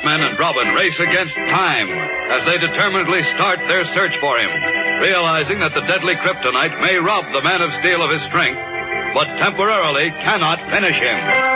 Batman and Robin race against time as they determinedly start their search for him, realizing that the deadly kryptonite may rob the Man of Steel of his strength, but temporarily cannot finish him.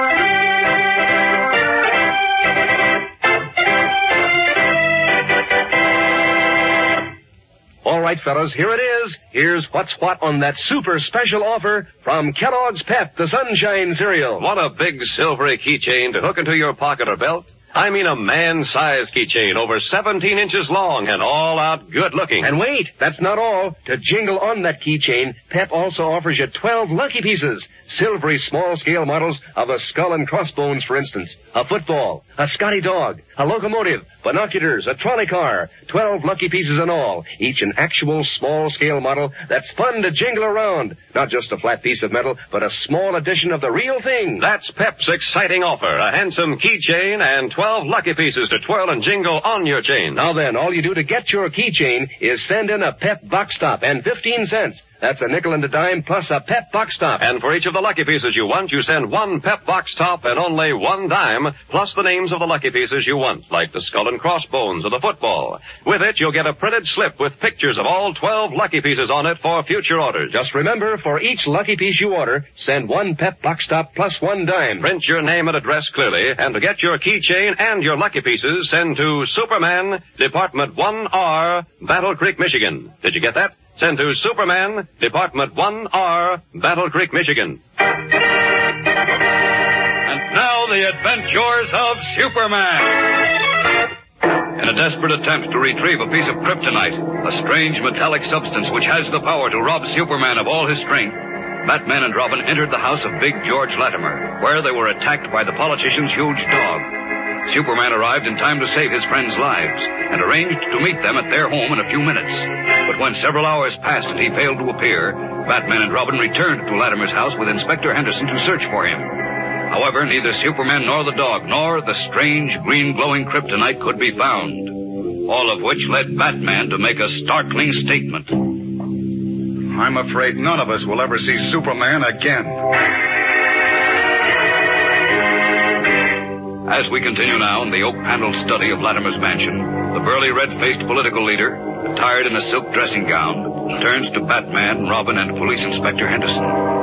All right, fellas, here it is. Here's what's what on that super special offer from Kellogg's Pep, the Sunshine Cereal. Want a big silvery keychain to hook into your pocket or belt? I mean a man-sized keychain over 17 inches long and all out good looking. And wait, that's not all. To jingle on that keychain, Pep also offers you 12 lucky pieces. Silvery small-scale models of a skull and crossbones, for instance. A football, a Scotty dog, a locomotive, binoculars, a trolley car. 12 lucky pieces in all. Each an actual small-scale model that's fun to jingle around. Not just a flat piece of metal, but a small edition of the real thing. That's Pep's exciting offer. A handsome keychain and 12 lucky pieces to twirl and jingle on your chain. Now then, all you do to get your keychain is send in a Pep box top and 15 cents. That's a nickel and a dime plus a Pep box top. And for each of the lucky pieces you want, you send one Pep box top and only 1 dime, plus the names of the lucky pieces you want, like the skull and crossbones or the football. With it, you'll get a printed slip with pictures of all 12 lucky pieces on it for future orders. Just remember, for each lucky piece you order, send 1 Pep box top plus 1 dime. Print your name and address clearly, and to get your keychain and your lucky pieces, send to Superman, Department 1R, Battle Creek, Michigan. Did you get that? Send to Superman, Department 1R, Battle Creek, Michigan. And now the adventures of Superman. In a desperate attempt to retrieve a piece of kryptonite, a strange metallic substance which has the power to rob Superman of all his strength, Batman and Robin entered the house of Big George Latimer, where they were attacked by the politician's huge dog. Superman arrived in time to save his friends' lives and arranged to meet them at their home in a few minutes. But when several hours passed and he failed to appear, Batman and Robin returned to Latimer's house with Inspector Henderson to search for him. However, neither Superman nor the dog nor the strange green glowing kryptonite could be found. All of which led Batman to make a startling statement. I'm afraid none of us will ever see Superman again. As we continue now in the oak-paneled study of Latimer's mansion, the burly red-faced political leader, attired in a silk dressing gown, turns to Batman, Robin, and Police Inspector Henderson.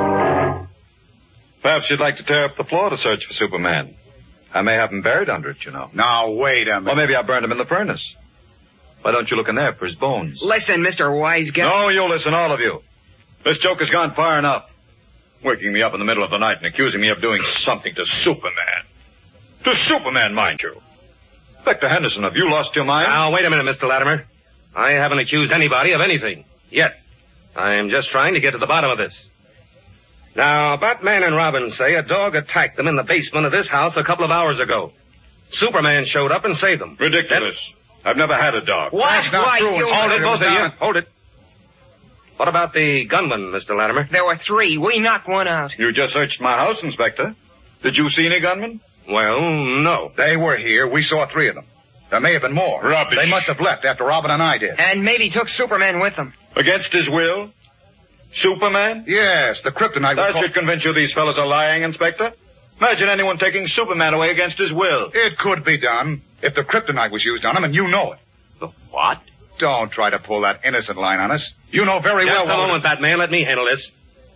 Perhaps you'd like to tear up the floor to search for Superman. I may have him buried under it, you know. Now, wait a minute. Or maybe I burned him in the furnace. Why don't you look in there for his bones? Listen, Mr. Wise Guy. No, you listen, all of you. This joke has gone far enough. Waking me up in the middle of the night and accusing me of doing something to Superman. To Superman, mind you. Inspector Henderson, have you lost your mind? Now, wait a minute, Mr. Latimer. I haven't accused anybody of anything. Yet. I'm just trying to get to the bottom of this. Now, Batman and Robin say a dog attacked them in the basement of this house a couple of hours ago. Superman showed up and saved them. Ridiculous. I've never had a dog. What? That's not Why, true. Hold it, both of you. Hold it. What about the gunman, Mr. Latimer? There were 3. We knocked one out. You just searched my house, Inspector. Did you see any gunmen? Well, no. They were here. We saw 3 of them. There may have been more. Rubbish. They must have left after Robin and I did. And maybe took Superman with them. Against his will? Superman? Yes, the kryptonite was That should convince you these fellows are lying, Inspector. Imagine anyone taking Superman away against his will. It could be done if the kryptonite was used on him, and you know it. The what? Don't try to pull that innocent line on us. You know very well. Just a moment, Batman. Let me handle this.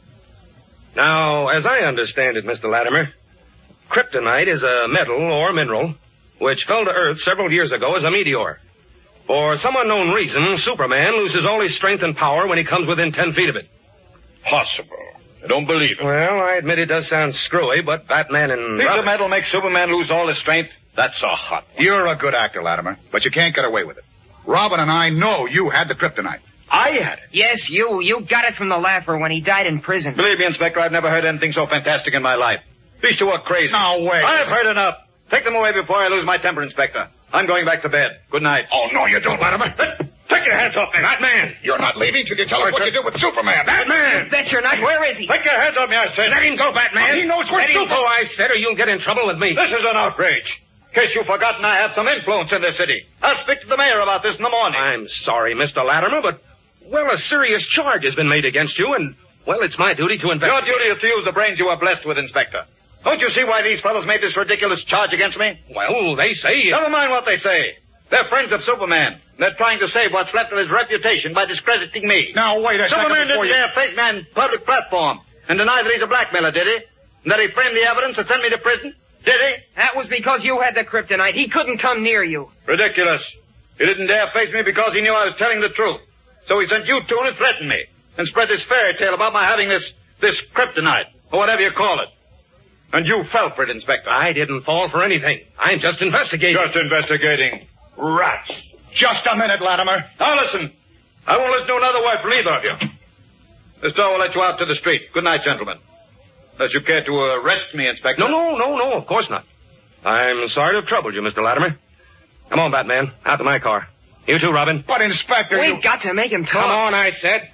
Now, as I understand it, Mr. Latimer, kryptonite is a metal or mineral which fell to Earth several years ago as a meteor. For some unknown reason, Superman loses all his strength and power when he comes within 10 feet of it. Possible. I don't believe it. Well, I admit it does sound screwy, but Batman and Piece Robin... of metal makes Superman lose all his strength? That's a hot one. You're a good actor, Latimer, but you can't get away with it. Robin and I know you had the kryptonite. I had it. Yes, you got it from the Laffer when he died in prison. Believe me, Inspector, I've never heard anything so fantastic in my life. These two are crazy. Now, wait. I've heard enough. Take them away before I lose my temper, Inspector. I'm going back to bed. Good night. Oh, no, you don't, Latimer. Take your hands off me. Batman! You're not leaving till you tell us what you did with Superman. Batman! Bet you're not. Where is he? Take your hands off me, I said. Let him go, Batman! He knows we're Let him Super- go, I said, or you'll get in trouble with me. This is an outrage. In case you've forgotten, I have some influence in this city. I'll speak to the mayor about this in the morning. I'm sorry, Mr. Latimer, but, well, a serious charge has been made against you, and, well, it's my duty to Your investigate. duty is to use the brains you are blessed with, Inspector. Don't you see why these fellows made this ridiculous charge against me? Well, they say... Never mind what they say. They're friends of Superman. They're trying to save what's left of his reputation by discrediting me. Now, wait a second Superman before didn't you... dare face me on public platform and deny that he's a blackmailer, did he? And that he framed the evidence and sent me to prison? Did he? That was because you had the kryptonite. He couldn't come near you. Ridiculous. He didn't dare face me because he knew I was telling the truth. So he sent you two to threaten me and spread this fairy tale about my having this kryptonite, or whatever you call it. And you fell for it, Inspector. I didn't fall for anything. I'm just investigating. Just investigating. Rats. Just a minute, Latimer. Now listen. I won't listen to another word from either of you. This door will let you out to the street. Good night, gentlemen. Unless you care to arrest me, Inspector. No, of course not. I'm sorry to have troubled you, Mr. Latimer. Come on, Batman. Out to my car. You too, Robin. But, Inspector, We've got to make him talk. Come on, I said.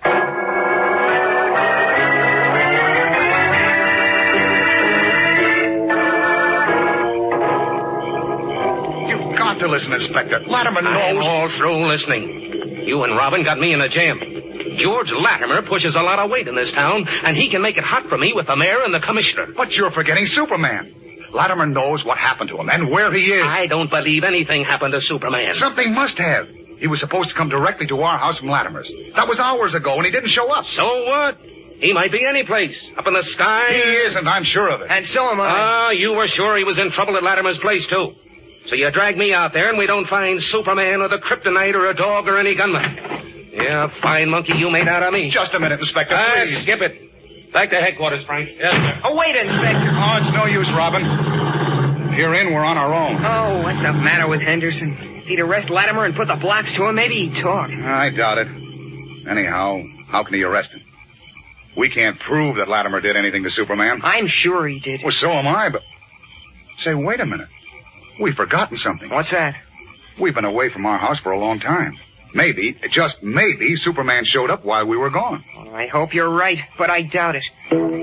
You've got to listen, Inspector. Latimer knows... I'm all through listening. You and Robin got me in a jam. George Latimer pushes a lot of weight in this town, and he can make it hot for me with the mayor and the commissioner. But you're forgetting Superman. Latimer knows what happened to him and where he is. I don't believe anything happened to Superman. Something must have. He was supposed to come directly to our house from Latimer's. That was hours ago, and he didn't show up. So what? He might be any place. Up in the sky. He isn't, I'm sure of it. And so am I. You were sure he was in trouble at Latimer's place, too. So you drag me out there, and we don't find Superman or the kryptonite or a dog or any gunman. Yeah, fine monkey you made out of me. Just a minute, Inspector, please. Skip it. Back to headquarters, Frank. Yes, sir. Oh, wait, Inspector. Oh, it's no use, Robin. You're in, we're on our own. Oh, what's the matter with Henderson? If he'd arrest Latimer and put the blocks to him, maybe he'd talk. I doubt it. Anyhow, how can he arrest him? We can't prove that Latimer did anything to Superman. I'm sure he did. Well, so am I, but... Say, wait a minute. We've forgotten something. What's that? We've been away from our house for a long time. Maybe, just maybe, Superman showed up while we were gone. Well, I hope you're right, but I doubt it.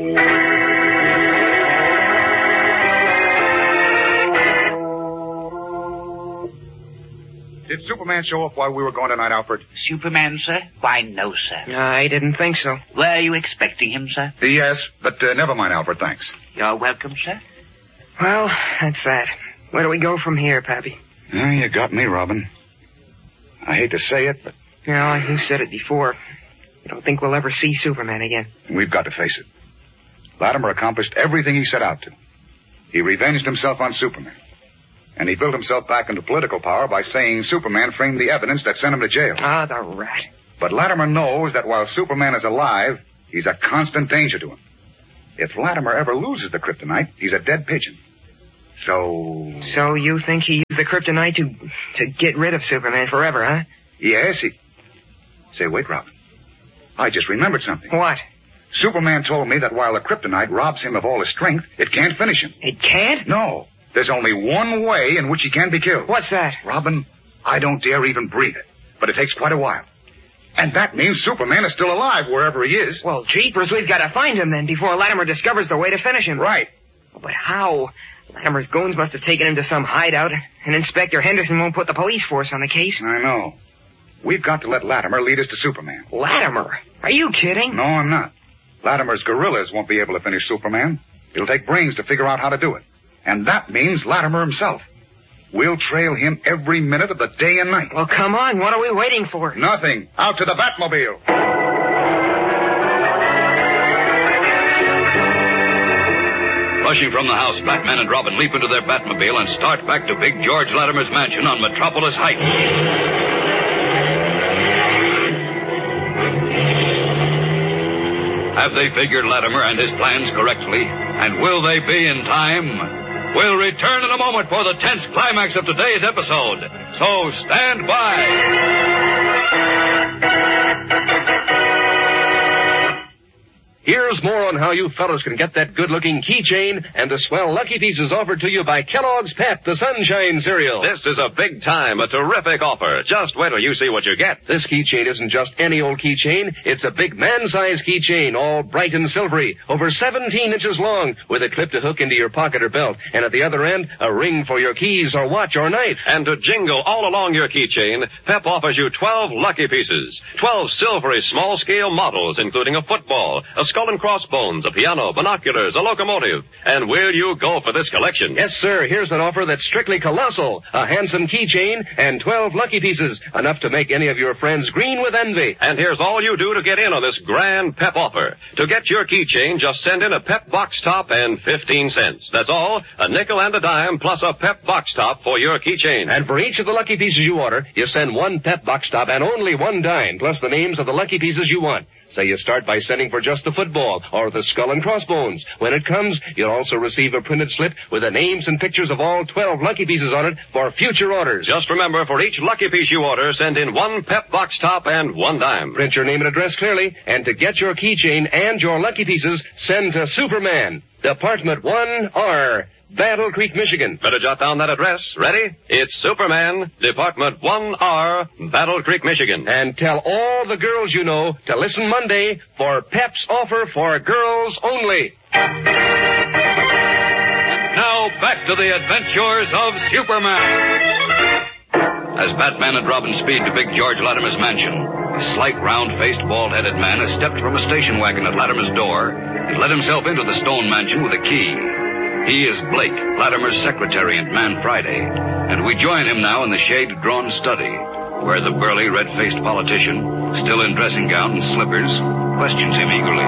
Did Superman show up while we were gone tonight, Alfred? Superman, sir? Why, no, sir. I didn't think so. Were you expecting him, sir? Yes, but never mind, Alfred, thanks. You're welcome, sir. Well, that's that. Where do we go from here, Pappy? You got me, Robin. I hate to say it, but... Yeah, you said it before. I don't think we'll ever see Superman again. We've got to face it. Latimer accomplished everything he set out to. He revenged himself on Superman. And he built himself back into political power by saying Superman framed the evidence that sent him to jail. Ah, the rat. But Latimer knows that while Superman is alive, he's a constant danger to him. If Latimer ever loses the kryptonite, he's a dead pigeon. So you think he used the kryptonite to get rid of Superman forever, huh? Yes, he... Say, wait, Robin. I just remembered something. What? Superman told me that while the kryptonite robs him of all his strength, it can't finish him. It can't? No. There's only one way in which he can be killed. What's that? Robin, I don't dare even breathe it. But it takes quite a while. And that means Superman is still alive wherever he is. Well, jeepers, we've got to find him then before Latimer discovers the way to finish him. Right. But how? Latimer's goons must have taken him to some hideout, and Inspector Henderson won't put the police force on the case. I know. We've got to let Latimer lead us to Superman. Latimer? Are you kidding? No, I'm not. Latimer's guerrillas won't be able to finish Superman. It'll take brains to figure out how to do it. And that means Latimer himself. We'll trail him every minute of the day and night. Well, come on. What are we waiting for? Nothing. Out to the Batmobile. Rushing from the house, Batman and Robin leap into their Batmobile and start back to Big George Latimer's mansion on Metropolis Heights. Have they figured Latimer and his plans correctly? And will they be in time? We'll return in a moment for the tense climax of today's episode. So stand by. Here's more on how you fellas can get that good-looking keychain and the swell lucky pieces offered to you by Kellogg's Pep, the Sunshine Cereal. This is a big time, a terrific offer. Just wait till you see what you get. This keychain isn't just any old keychain. It's a big man-sized keychain, all bright and silvery, over 17 inches long, with a clip to hook into your pocket or belt. And at the other end, a ring for your keys or watch or knife. And to jingle all along your keychain, Pep offers you 12 lucky pieces. 12 silvery small-scale models, including a football, a skull and crossbones, a piano, binoculars, a locomotive. And will you go for this collection? Yes, sir. Here's an offer that's strictly colossal. A handsome keychain and 12 lucky pieces. Enough to make any of your friends green with envy. And here's all you do to get in on this grand Pep offer. To get your keychain, just send in a Pep box top and 15 cents. That's all. A nickel and a dime plus a Pep box top for your keychain. And for each of the lucky pieces you order, you send one Pep box top and only one dime, plus the names of the lucky pieces you want. Say you start by sending for just the football or the skull and crossbones. When it comes, you'll also receive a printed slip with the names and pictures of all 12 lucky pieces on it for future orders. Just remember, for each lucky piece you order, send in one Pep box top and one dime. Print your name and address clearly, and to get your keychain and your lucky pieces, send to Superman, Department 1R, Battle Creek, Michigan. Better jot down that address. Ready? It's Superman, Department 1R, Battle Creek, Michigan. And tell all the girls you know to listen Monday for Pep's offer for girls only. And now back to the adventures of Superman. As Batman and Robin speed to Big George Latimer's mansion, a slight, round-faced, bald-headed man has stepped from a station wagon at Latimer's door and let himself into the stone mansion with a key. He is Blake, Latimer's secretary and Man Friday, and we join him now in the shade-drawn study, where the burly, red-faced politician, still in dressing gown and slippers, questions him eagerly.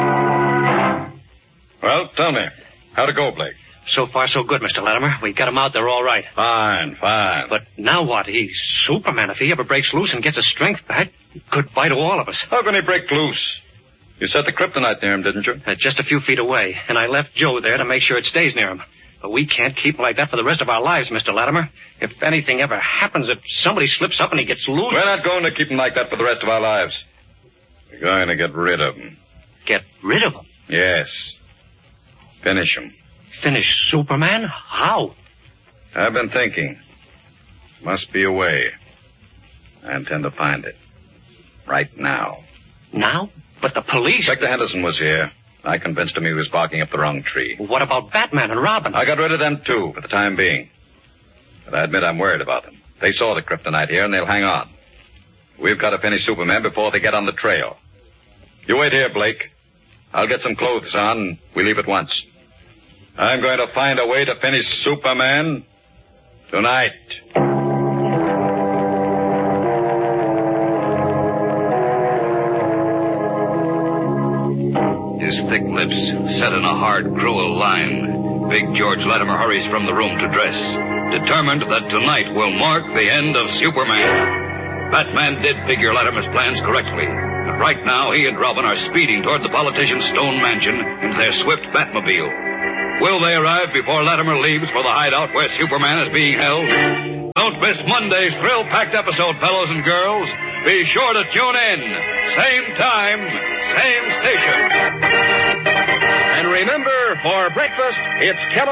Well, tell me, how'd it go, Blake? So far, so good, Mr. Latimer. We got him out there all right. Fine. But now what? He's Superman. If he ever breaks loose and gets his strength back, goodbye to all of us. How can he break loose? You set the kryptonite near him, didn't you? Just a few feet away, and I left Joe there to make sure it stays near him. But we can't keep him like that for the rest of our lives, Mr. Latimer. If anything ever happens, if somebody slips up and he gets loose... We're not going to keep him like that for the rest of our lives. We're going to get rid of him. Get rid of him? Yes. Finish him. Finish Superman? How? I've been thinking. Must be a way. I intend to find it. Right now. Now? But the police... Inspector Henderson was here. I convinced him he was barking up the wrong tree. What about Batman and Robin? I got rid of them, too, for the time being. But I admit I'm worried about them. They saw the kryptonite here, and they'll hang on. We've got to finish Superman before they get on the trail. You wait here, Blake. I'll get some clothes on, and we leave at once. I'm going to find a way to finish Superman tonight. His thick lips set in a hard, cruel line, Big George Latimer hurries from the room to dress, determined that tonight will mark the end of Superman. Batman did figure Latimer's plans correctly, and right now he and Robin are speeding toward the politician's stone mansion in their swift Batmobile. Will they arrive before Latimer leaves for the hideout where Superman is being held? Don't miss Monday's thrill-packed episode, fellows and girls. Be sure to tune in. Same time, same station. And remember, for breakfast, it's Kellogg's